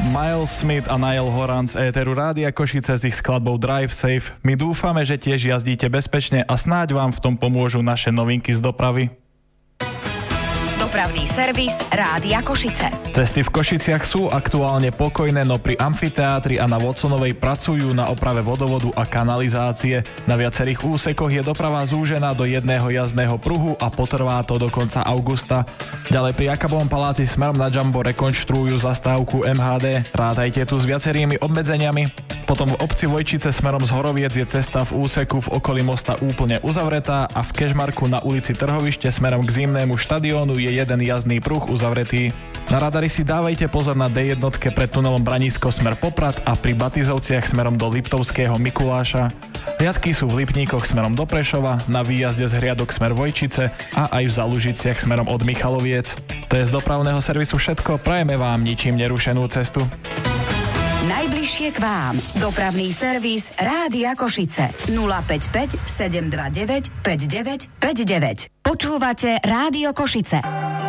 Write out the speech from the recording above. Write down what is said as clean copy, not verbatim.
Miles Smith a Niall Horan z éteru Rádia Košice s ich skladbou Drive Safe. My dúfame, že tiež jazdíte bezpečne a snáď vám v tom pomôžu naše novinky z dopravy. Dopravný servis Rádia Košice. Cesty v Košiciach sú aktuálne pokojné, no pri amfiteátri a na Watsonovej pracujú na oprave vodovodu a kanalizácie. Na viacerých úsekoch je doprava zúžená do jedného jazdného pruhu a potrvá to do konca augusta. Ďalej pri Jakabovom paláci smerom na Jumbo rekonštruujú zastávku MHD. Rátajte tu s viacerými obmedzeniami. Potom v obci Vojčice smerom z Horoviec je cesta v úseku v okolí mosta úplne uzavretá a v Kežmarku na ulici Trhovište smerom k Zimnému štadiónu je jeden jazdný pruh uzavretý. Na radari si dávajte pozor na D1 pred tunelom Branisko smer Poprad a pri Batizovciach smerom do Liptovského Mikuláša. Riadky sú v Lipníkoch smerom do Prešova, na výjazde z Hriadok smer Vojčice a aj v Zalužiciach smerom od Michaloviec. To je z dopravného servisu všetko, prajeme vám ničím nerušenú cestu. Najbližšie k vám. Dopravný servis Rádia Košice. 055 729 5959. Počúvate Rádio Košice.